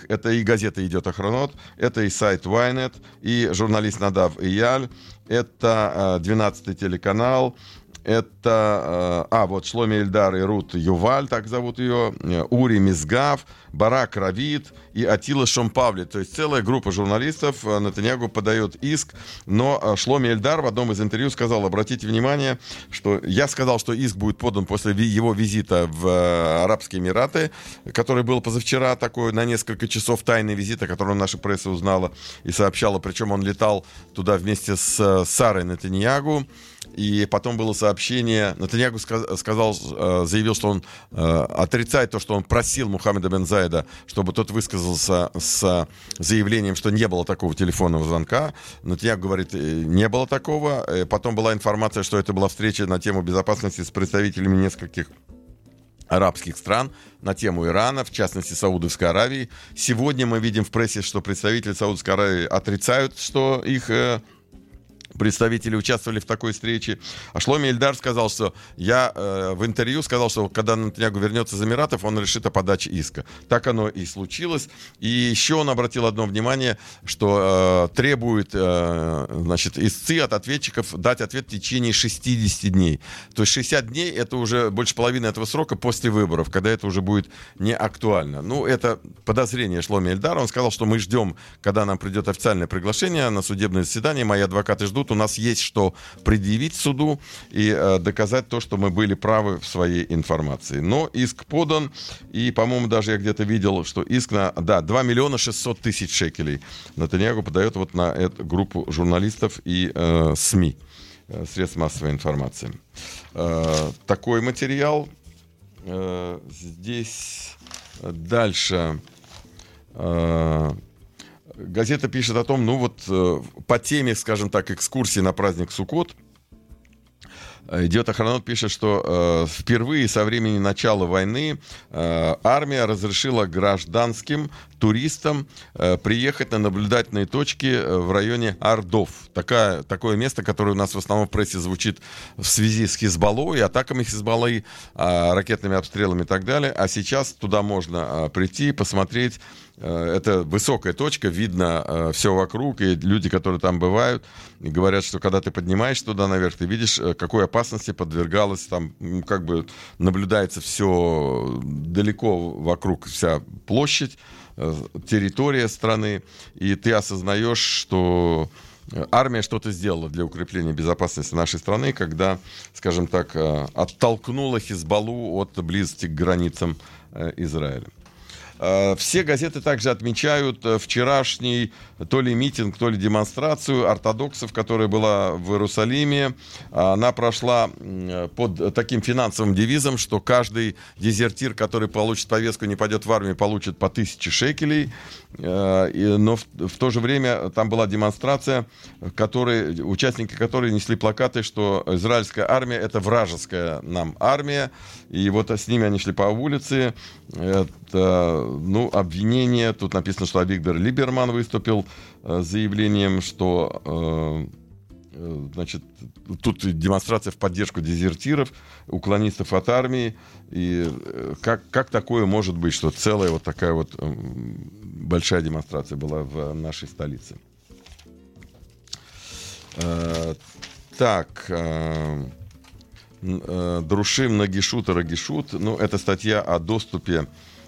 это и газета «Идет Охранот», это и сайт Ynet, и журналист Надав Ияль, это 12-й телеканал, это, вот Шломи Эльдар и Рут Юваль, так зовут ее, Ури Мизгав, Барак Равид и Атила Шомпавли. То есть целая группа журналистов. Нетаньяху подает иск, но Шломи Эльдар в одном из интервью сказал, обратите внимание, что я сказал, что иск будет подан после его визита в Арабские Эмираты, который был позавчера, такой на несколько часов тайный визит, о котором наша пресса узнала и сообщала, причем он летал туда вместе с Сарой Нетаньяху. И потом было сообщение, Нетаньяху заявил, что он отрицает то, что он просил Мухаммеда бен Заида, чтобы тот высказался с заявлением, что не было такого телефонного звонка. Нетаньяху говорит, не было такого. Потом была информация, что это была встреча на тему безопасности с представителями нескольких арабских стран, на тему Ирана, в частности Саудовской Аравии. Сегодня мы видим в прессе, что представители Саудовской Аравии отрицают, что их представители участвовали в такой встрече. А Шломи Эльдар сказал, что в интервью сказал, что когда Нетаньяху вернется из Эмиратов, он решит о подаче иска. Так оно и случилось. И еще он обратил одно внимание, что требует, истцы от ответчиков дать ответ в течение 60 дней. То есть 60 дней — это уже больше половины этого срока после выборов, когда это уже будет не актуально. Это подозрение Шломи Эльдара. Он сказал, что мы ждем, когда нам придет официальное приглашение на судебное заседание. Мои адвокаты ждут. У нас есть что предъявить суду и доказать то, что мы были правы в своей информации. Но иск подан, и, по-моему, даже я где-то видел, что иск на 2 миллиона 600 тысяч шекелей Нетаньяху подает вот на эту группу журналистов и СМИ, средств массовой информации. Такой материал. Здесь дальше... Газета пишет о том, по теме, скажем так, экскурсии на праздник Суккот. «Идет Охранот» пишет, что впервые со времени начала войны армия разрешила гражданским туристам приехать на наблюдательные точки в районе Ардов. Такое место, которое у нас в основном в прессе звучит в связи с Хизбаллой, атаками Хизбаллы, ракетными обстрелами и так далее. А сейчас туда можно прийти, посмотреть. Это высокая точка, видно все вокруг, и люди, которые там бывают, говорят, что когда ты поднимаешься туда наверх, ты видишь, какой опасности подвергалась, там наблюдается все далеко вокруг, вся площадь, территория страны, и ты осознаешь, что армия что-то сделала для укрепления безопасности нашей страны, когда, скажем так, оттолкнула Хизбаллу от близости к границам Израиля. Все газеты также отмечают вчерашний то ли митинг, то ли демонстрацию ортодоксов, которая была в Иерусалиме. Она прошла под таким финансовым девизом, что каждый дезертир, который получит повестку, не пойдет в армию, получит по 1000 шекелей. Но в то же время там была демонстрация, участники которой несли плакаты, что израильская армия — это вражеская нам армия. И вот с ними они шли по улице. Это, обвинение. Тут написано, что Авигдор Либерман выступил с заявлением, что тут демонстрация в поддержку дезертиров, уклонистов от армии. И как такое может быть, что целая вот такая вот большая демонстрация была в нашей столице? Друшим Нагишут и Рагишут. Это статья о доступе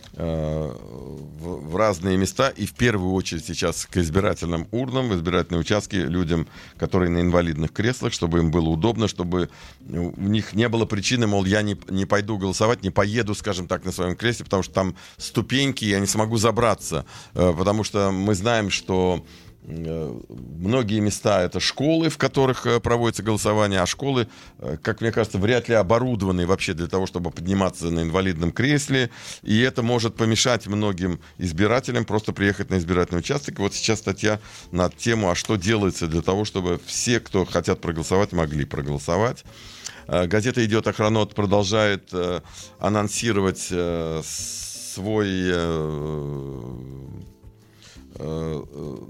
в разные места, и в первую очередь сейчас к избирательным урнам, в избирательные участки людям, которые на инвалидных креслах, чтобы им было удобно, чтобы у них не было причины, мол, я не пойду голосовать, не поеду, скажем так, на своем кресле, потому что там ступеньки, я не смогу забраться, потому что мы знаем, что многие места — это школы, в которых проводится голосование, а школы, как мне кажется, вряд ли оборудованы вообще для того, чтобы подниматься на инвалидном кресле, и это может помешать многим избирателям просто приехать на избирательный участок. И вот сейчас статья на тему, а что делается для того, чтобы все, кто хотят проголосовать, могли проголосовать. Газета «Идет Охранот» продолжает анонсировать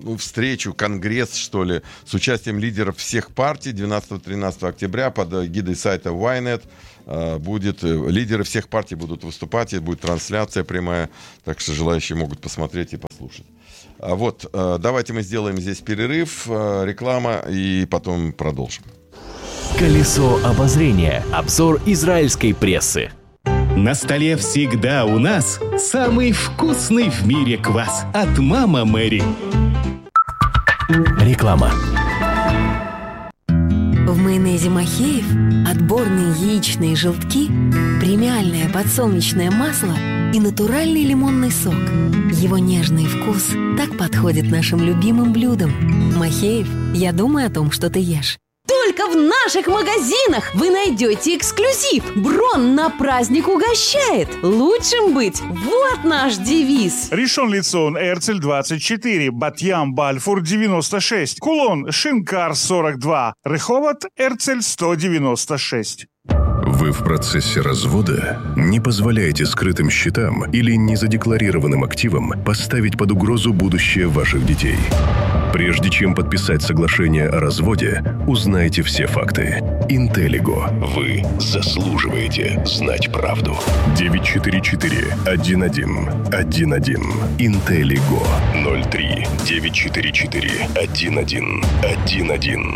встречу, конгресс, что ли, с участием лидеров всех партий 12-13 октября под эгидой сайта Ynet. Лидеры всех партий будут выступать, и будет трансляция прямая, так что желающие могут посмотреть и послушать. Давайте мы сделаем здесь перерыв, реклама, и потом продолжим. Колесо обозрения. Обзор израильской прессы. На столе всегда у нас самый вкусный в мире квас от Мама Мэри. Реклама. В майонезе Махеев отборные яичные желтки, премиальное подсолнечное масло и натуральный лимонный сок. Его нежный вкус так подходит нашим любимым блюдам. Махеев, я думаю о том, что ты ешь. Только в наших магазинах вы найдете эксклюзив. Брон на праздник угощает. Лучшим быть. Вот наш девиз. Ришон Лицон, Эрцель 24, Батьям, Бальфур 96, Кулон, Шинкар 42, Реховат, Эрцель 196. Вы в процессе развода? Не позволяйте скрытым счетам или незадекларированным активам поставить под угрозу будущее ваших детей. Прежде чем подписать соглашение о разводе, узнайте все факты. Интеллиго. Вы заслуживаете знать правду. 944-11-11. Интеллиго. 03-944-11-11.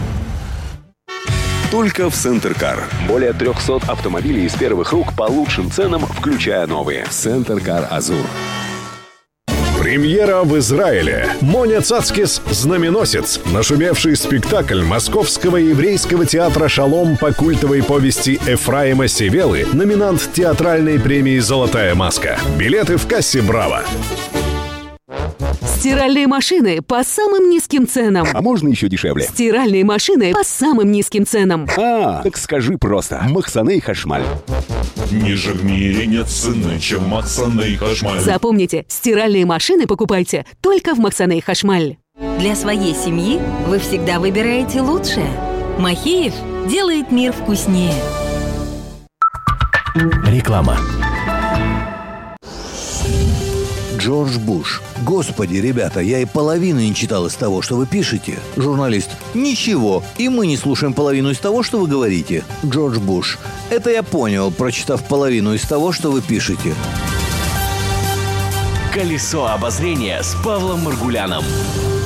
Только в Центр Кар. Более 300 автомобилей из первых рук по лучшим ценам, включая новые. Центр Кар Азур. Премьера в Израиле. Моня Цацкис «Знаменосец». Нашумевший спектакль Московского еврейского театра «Шалом» по культовой повести Эфраима Севелы, номинант театральной премии «Золотая маска». Билеты в кассе «Браво». Стиральные машины по самым низким ценам. А можно еще дешевле? Стиральные машины по самым низким ценам. Так скажи просто. Махсаней Хашмаль. Ниже в мире нет цены, чем Махсаней Хашмаль. Запомните, стиральные машины покупайте только в Махсаней Хашмаль. Для своей семьи вы всегда выбираете лучшее. Махеев делает мир вкуснее. Реклама. Джордж Буш. Господи, ребята, я и половины не читал из того, что вы пишете. Журналист. Ничего, и мы не слушаем половину из того, что вы говорите. Джордж Буш. Это я понял, прочитав половину из того, что вы пишете. Колесо обозрения с Павлом Маргуляном.